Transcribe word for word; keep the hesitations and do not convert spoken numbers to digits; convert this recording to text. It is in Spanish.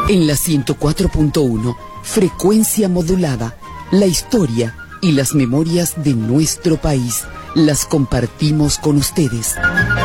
En la ciento cuatro punto uno, frecuencia modulada, la historia y las memorias de nuestro país las compartimos con ustedes.